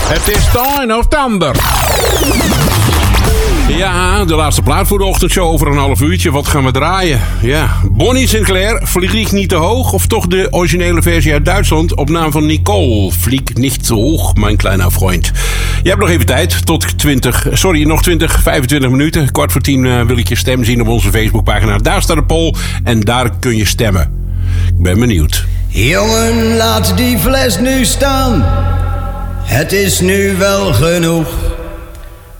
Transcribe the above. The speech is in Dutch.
Het is 10 november. Ja, de laatste plaat voor de ochtendshow over een half uurtje. Wat gaan we draaien? Ja, Bonnie Sinclair, Vlieg niet te hoog. Of toch de originele versie uit Duitsland op naam van Nicole. Vlieg niet te hoog, mijn kleine vriend. Je hebt nog even tijd, tot nog 25 minuten. 9:45 wil ik je stem zien op onze Facebookpagina. Daar staat de poll en daar kun je stemmen. Ik ben benieuwd. Jongen, laat die fles nu staan. Het is nu wel genoeg.